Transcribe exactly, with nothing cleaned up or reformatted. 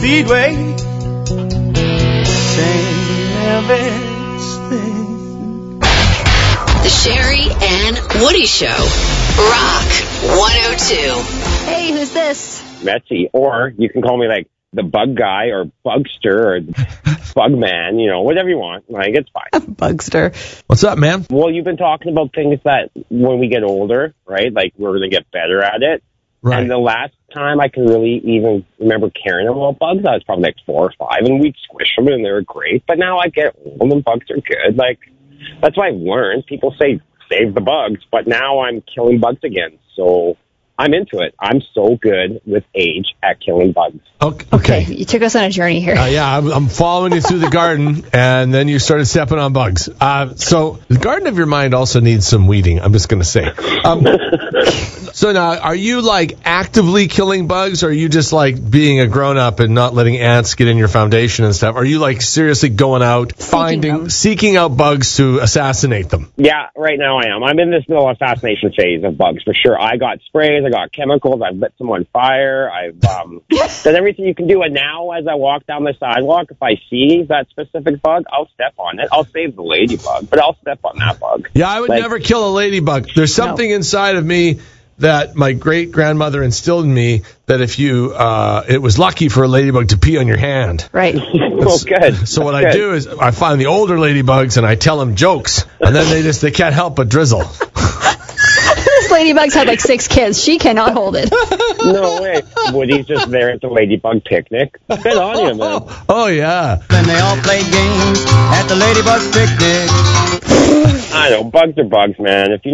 Speedway. The Sherry and Woody Show. Rock one oh two. Hey, who's this? Metsy, or you can call me like the Bug Guy or Bugster or Bugman, you know, whatever you want. Like, it's fine. Bugster. What's up, man? Well, you've been talking about things that when we get older, right, like we're going to get better at it. Right. And the last time I can really even remember caring about bugs, I was probably like four or five, and we'd squish them, and they were great. But now I get old, and bugs are good. Like, that's what I've learned. People say save the bugs, but now I'm killing bugs again. So I'm into it. I'm so good with age at killing bugs. Okay. Okay, you took us on a journey here. Uh, yeah, I'm, I'm following you through the garden, and then you started stepping on bugs. Uh, so the garden of your mind also needs some weeding, I'm just going to say. Um, so now, are you, like, actively killing bugs, or are you just, like, being a grown-up and not letting ants get in your foundation and stuff? Are you, like, seriously going out, Seeking finding, them. seeking out bugs to assassinate them? Yeah, right now I am. I'm in this little assassination phase of bugs, for sure. I got sprays, I got chemicals, I've lit some on fire, I've um, done everything you can do. And now, as I walk down the sidewalk, if I see that specific bug, I'll step on it. I'll save the ladybug, but I'll step on that bug. Yeah, I would Like- never kill a ladybug. There's something No. inside of me that my great-grandmother instilled in me that if you, uh, it was lucky for a ladybug to pee on your hand. Right. Oh, good. So what That's I good. do is I find the older ladybugs and I tell them jokes, and then they just, they can't help but drizzle. This ladybug's had like six kids. She cannot hold it. No way. Woody's just there at the ladybug picnic. Good on you, man. Oh, yeah. And they all play games at the Ladybug picnic. I know, bugs are bugs, man. If you